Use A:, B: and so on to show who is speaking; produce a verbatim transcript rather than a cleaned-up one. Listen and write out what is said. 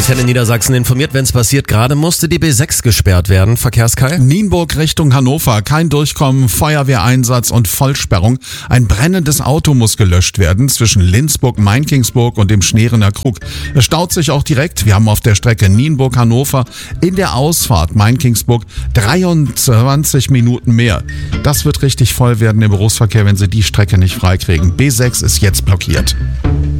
A: Antenne Niedersachsen informiert, wenn es passiert. Gerade musste die B sechs gesperrt werden. Verkehrskai?
B: Nienburg Richtung Hannover. Kein Durchkommen, Feuerwehreinsatz und Vollsperrung. Ein brennendes Auto muss gelöscht werden zwischen Lindsburg, Mainkingsburg und dem Schneerener Krug. Es staut sich auch direkt. Wir haben auf der Strecke Nienburg-Hannover in der Ausfahrt Mainkingsburg dreiundzwanzig Minuten mehr. Das wird richtig voll werden im Berufsverkehr, wenn sie die Strecke nicht freikriegen. B sechs ist jetzt blockiert.